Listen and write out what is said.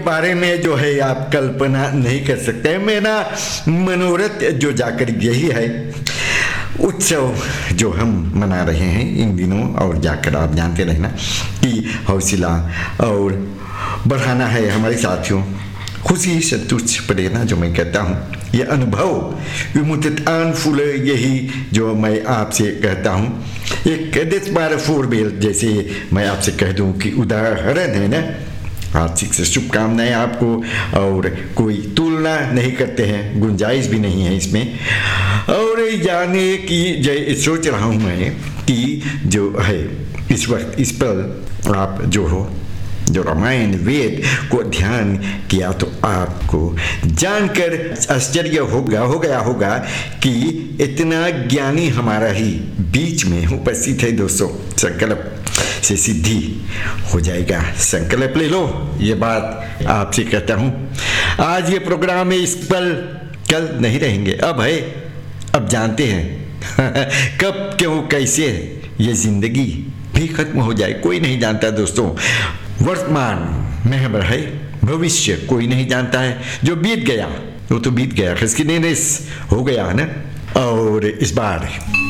बारे में जो है आप कल्पना नहीं कर सकते। मेरा मनोरथ जो जाकर यही है, उत्सव जो हम मना रहे हैं इन दिनों, और जाकर आप जानते रहना कि हौसला और बढ़ाना है हमारे साथियों, खुशी संतुष्ट प्रेरणा जो मैं कहता हूँ, ये अनुभव विमुक्त फूल, यही जो मैं आपसे कहता हूँ। एक देश बार फोर बेल जैसे मैं आपसे कह दूँ कि उदाहरण है ना, हार्दिक से शुभकामनाएं आपको, और कोई तुलना नहीं करते हैं, गुंजाइश भी नहीं है इसमें। और जाने की जय सोच रहा हूँ मैं कि जो है इस वक्त इस पर आप जो हो, जो रामायण वेद को ध्यान किया तो आपको जानकर आश्चर्य हो गया होगा कि इतना ज्ञानी हमारा ही बीच में उपस्थित है दोस्तों। संकल्प से सिद्धि हो जाएगा, संकल्प ले लो, ये बात आपसे कहता हूँ। आज ये प्रोग्राम में इस पल कल नहीं रहेंगे, अब है, अब जानते हैं कब क्यों कैसे ये जिंदगी भी खत्म हो जाए कोई नहीं जानता दोस्तों। वर्तमान में है, भविष्य कोई नहीं जानता है, जो बीत गया वो तो बीत गया, खिसकी हो गया ना। और इस बार